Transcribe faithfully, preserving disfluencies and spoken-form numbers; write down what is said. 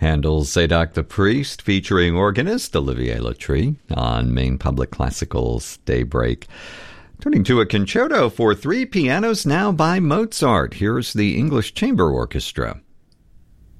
Handel's Zadok the Priest, featuring organist Olivier Latry on Maine Public Classical's Daybreak. Turning to a concerto for three pianos now by Mozart. Here's the English Chamber Orchestra.